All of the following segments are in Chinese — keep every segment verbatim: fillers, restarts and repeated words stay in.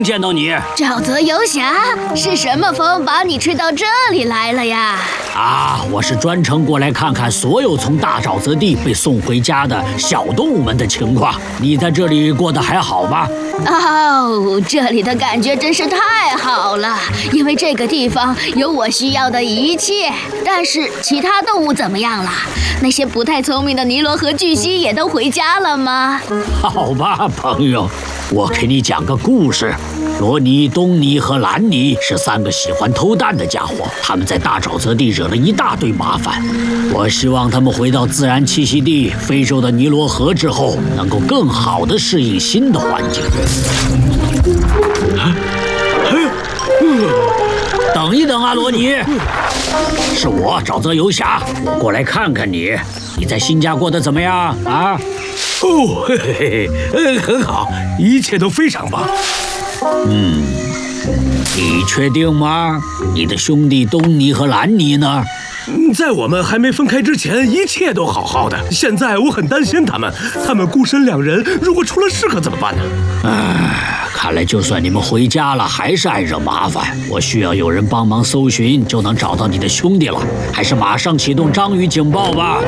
见到你。 沼泽游侠，是什么风把你吹到这里来了呀？ 啊，我是专程过来看看所有从大沼泽地被送回家的小动物们的情况。你在这里过得还好吗？ 哦，这里的感觉真是太好了，因为这个地方有我需要的一切。但是其他动物怎么样了？那些不太聪明的尼罗河巨蜥也都回家了吗？ 好吧，朋友，我给你讲个故事。罗尼、东尼和兰尼是三个喜欢偷蛋的家伙，他们在大沼泽地惹了一大堆麻烦。我希望他们回到自然栖息地非洲的尼罗河之后，能够更好地适应新的环境。啊等一等啊，罗尼，是我沼泽游侠，我过来看看你。你在新家过得怎么样啊？ 哦，嘿嘿嘿，呃，很好，一切都非常棒。 嗯，你确定吗？你的兄弟东尼和兰尼呢？ 在我们还没分开之前，一切都好好的。现在我很担心他们，他们孤身两人，如果出了事可怎么办呢？ 唉，看来就算你们回家了，还是爱惹麻烦。我需要有人帮忙搜寻，就能找到你的兄弟了。还是马上启动章鱼警报吧。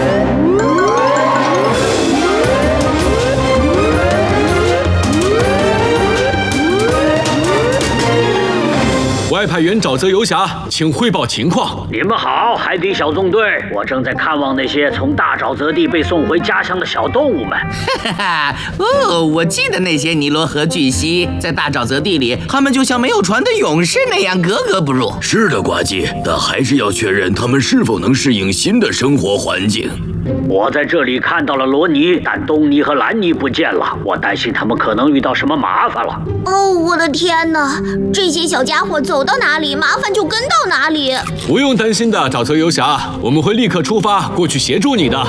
外派员沼泽游侠，请汇报情况。 你们好，海底小纵队，我正在看望那些从大沼泽地被送回家乡的小动物们。 哈哈，哦，我记得那些尼罗河巨蜥，在大沼泽地里，他们就像没有船的勇士那样格格不入。 是的，呱唧，但还是要确认他们是否能适应新的生活环境。 我在这里看到了罗尼，但东尼和兰尼不见了，我担心他们可能遇到什么麻烦了。 哦，我的天哪！这些小家伙走到哪里，麻烦就跟到哪里。 不用担心的，沼泽游侠，我们会立刻出发过去协助你的。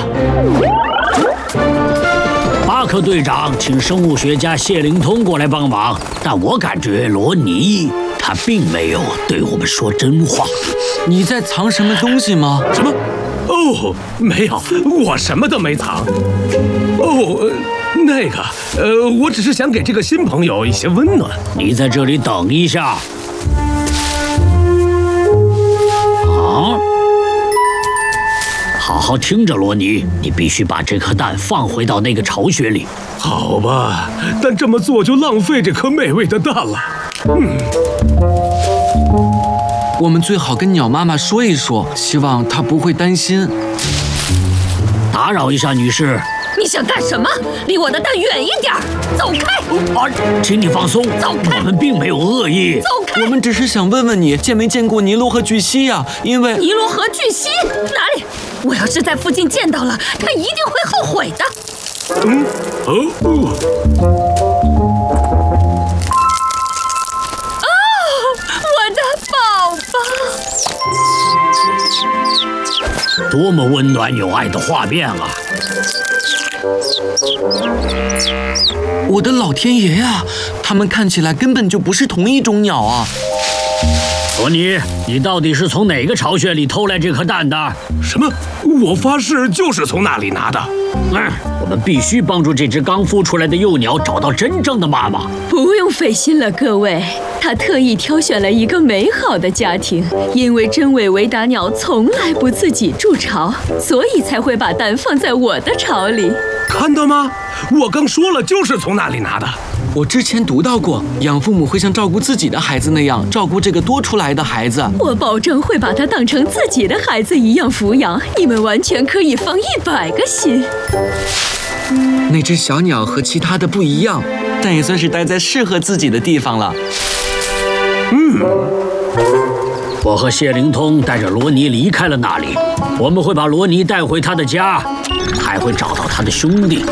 巴克队长，请生物学家谢灵通过来帮忙，但我感觉罗尼他并没有对我们说真话。 你在藏什么东西吗？ 什么？哦，没有，我什么都没藏。哦，那个，呃，我只是想给这个新朋友一些温暖。 你在这里等一下。啊！好好听着，罗尼，你必须把这颗蛋放回到那个巢穴里。 好吧，但这么做就浪费这颗美味的蛋了。嗯。 我们最好跟鸟妈妈说一说，希望她不会担心。 打扰一下，女士。 你想干什么？离我的蛋远一点！走开！ 啊，请你放松。 走开！ 我们并没有恶意。 走开！ 我们只是想问问你，见没见过尼罗河巨蜥呀？因为尼罗河巨蜥哪里？我要是在附近见到了，他一定会后悔的。 嗯，哦。哦多么温暖有爱的画面啊！ 我的老天爷呀，他们看起来根本就不是同一种鸟啊！ 罗尼，你到底是从哪个巢穴里偷来这颗蛋的？ 什么？我发誓就是从那里拿的。 嗯，我们必须帮助这只刚孵出来的幼鸟找到真正的妈妈。 不用费心了，各位。他特意挑选了一个美好的家庭，因为真尾维达鸟从来不自己筑巢，所以才会把蛋放在我的巢里。 看到吗？我刚说了，就是从那里拿的。 我之前读到过，养父母会像照顾自己的孩子那样照顾这个多出来的孩子。 我保证会把他当成自己的孩子一样抚养，你们完全可以放一百个心。 那只小鸟和其他的不一样，但也算是待在适合自己的地方了。 嗯， 我和谢灵通带着罗尼离开了那里，我们会把罗尼带回他的家，还会找到他的兄弟。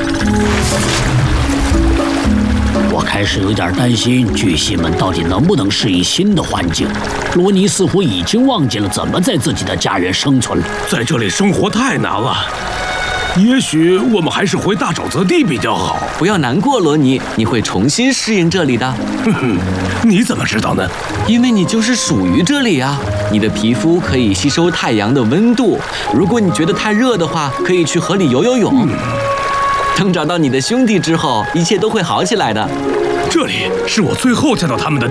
我开始有点担心巨蜥们到底能不能适应新的环境。罗尼似乎已经忘记了怎么在自己的家园生存了， 在这里生活太难了。也许我们还是回大沼泽地比较好。 不要难过，罗尼，你会重新适应这里的。 哼哼，你怎么知道呢？ 因为你就是属于这里啊。你的皮肤可以吸收太阳的温度，如果你觉得太热的话，可以去河里游游泳。嗯、等找到你的兄弟之后，一切都会好起来的。 这里是我最后见到他们的